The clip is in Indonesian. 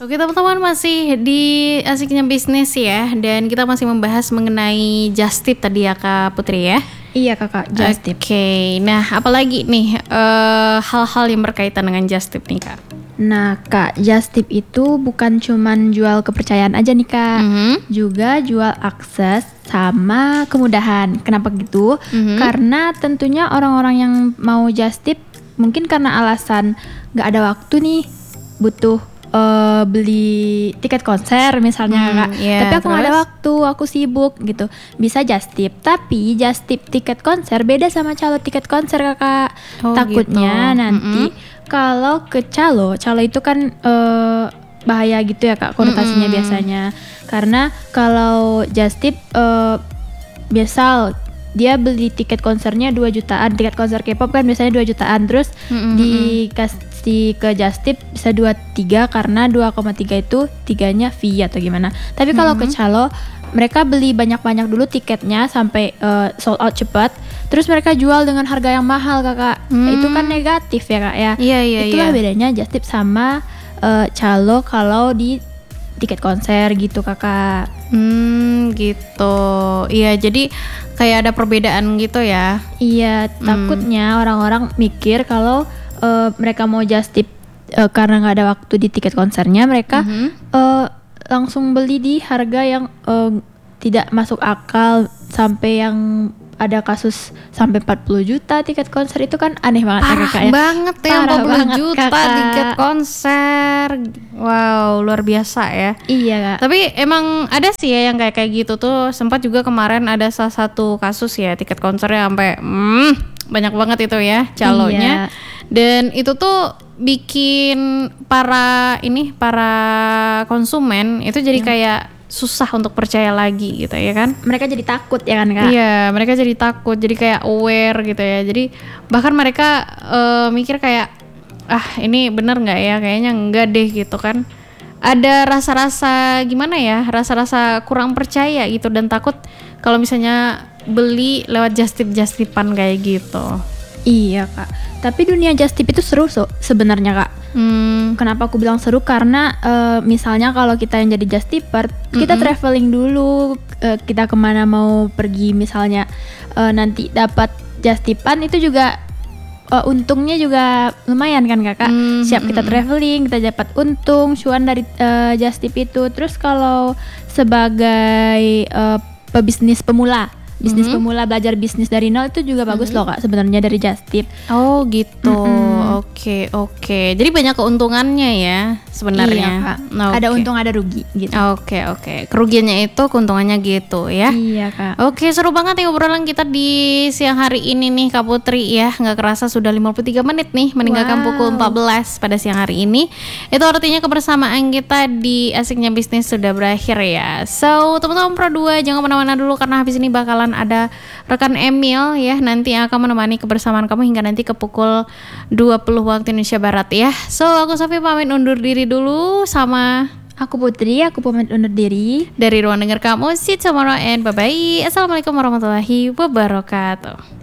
Oke teman-teman, masih di Asiknya Bisnis ya. Dan kita masih membahas mengenai just tip tadi ya Kak Putri ya. Iya kakak, just tip. Oke, nah apalagi nih hal-hal yang berkaitan dengan just tip nih Kak? Nah kak, just tip itu bukan cuman jual kepercayaan aja nih kak, juga jual akses sama kemudahan. Kenapa gitu? Karena tentunya orang-orang yang mau just tip mungkin karena alasan gak ada waktu nih, butuh beli tiket konser misalnya kak, tapi aku nggak ada waktu, aku sibuk gitu, bisa just tip. Tapi just tip tiket konser beda sama calo tiket konser kakak. Takutnya gitu. Nanti kalau ke calo itu kan bahaya gitu ya kak konotasinya biasanya. Karena kalau just tip misal dia beli tiket konsernya 2 jutaan, tiket konser K-pop kan biasanya 2 jutaan, terus dikasih ke just tip bisa 2,3 karena 2,3 itu 3-nya fee atau gimana. Tapi kalau ke calo mereka beli banyak-banyak dulu tiketnya sampai sold out cepat, terus mereka jual dengan harga yang mahal kakak. Itu kan negatif ya kak ya. Itulah bedanya just tip sama calo kalau di tiket konser gitu kakak. Gitu. Iya, jadi kayak ada perbedaan gitu ya. Iya, takutnya orang-orang mikir kalau mereka mau just tip karena nggak ada waktu di tiket konsernya, mereka langsung beli di harga yang tidak masuk akal, sampai yang ada kasus sampai 40 juta tiket konser. Itu kan aneh banget ya kakak ya. Banget ya, 40 juta kakak. Tiket konser. Wow, luar biasa ya. Iya kak. Tapi emang ada sih ya yang kayak gitu tuh. Sempat juga kemarin ada salah satu kasus ya, tiket konsernya sampai banyak banget itu ya calonya. Dan itu tuh bikin para konsumen itu jadi kayak susah untuk percaya lagi gitu ya kan. Mereka jadi takut ya kan kak. Iya, mereka jadi takut, jadi kayak aware gitu ya. Jadi bahkan mereka mikir kayak ini bener nggak ya, kayaknya enggak deh gitu kan. Ada rasa-rasa gimana ya, rasa-rasa kurang percaya gitu, dan takut kalau misalnya beli lewat just tipan kayak gitu. Iya kak, tapi dunia just tip itu seru sebenarnya kak. Kenapa aku bilang seru? Karena misalnya kalau kita yang jadi just tipper, kita traveling dulu, kita kemana mau pergi misalnya, nanti dapat just tipan itu juga untungnya juga lumayan kan kakak. Siap kita traveling, kita dapat untung, cuan dari just tip itu. Terus kalau sebagai pebisnis pemula, pemula belajar bisnis dari nol, itu juga bagus loh kak sebenarnya dari just tip. Oh gitu. Oke. Jadi banyak keuntungannya ya sebenarnya. Iya kak. Ada untung ada rugi gitu. Oke. Kerugiannya itu, keuntungannya gitu ya. Iya kak. Oke, seru banget nih obrolan kita di siang hari ini nih Kak Putri ya. Nggak kerasa sudah 53 menit nih meninggalkan pukul 14 pada siang hari ini. Itu artinya kebersamaan kita di Asiknya Bisnis sudah berakhir ya. So teman-teman Pro 2 jangan kemana-mana dulu, karena habis ini bakalan ada rekan Emil ya, nanti yang akan menemani kebersamaan kamu hingga nanti ke pukul 20 waktu Indonesia Barat ya. So aku Safi pamit undur diri dulu, sama aku Putri, aku pamit undur diri dari ruang dengar kamu. See you tomorrow and bye bye. Assalamualaikum warahmatullahi wabarakatuh.